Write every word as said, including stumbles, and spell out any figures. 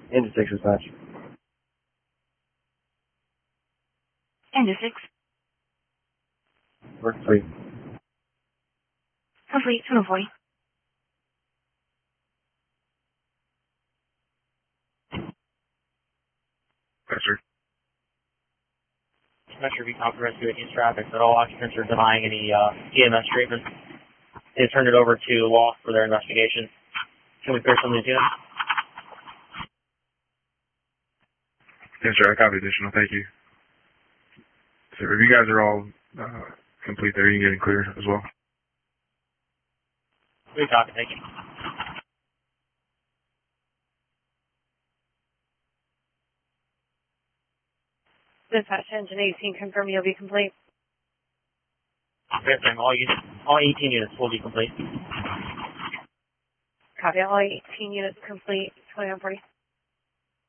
Engine six dispatch. Engine six. Work three. Complete, seven forty. Yes, sir. Metro Recon for Rescue at East Traffic that all occupants are denying any uh, E M S treatment. They turned it over to law for their investigation. Can we clear some of these units? Yes, sir. I copy additional. Thank you. So if you guys are all uh, complete there, you can get it clear as well. We copy. Thank you. Dispatch engine eighteen, confirm you'll be complete. Yes, ma'am. All, units, all eighteen units will be complete. Copy, all eighteen units complete, twenty-one forty.